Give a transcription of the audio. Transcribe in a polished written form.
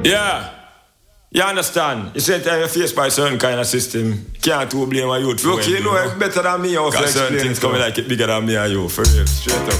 Yeah. You understand? You say you're faced by certain kind of system. Can't too blame a youth for Look, you know it better than me. Because certain things coming like it bigger than me and you. For real. Straight up.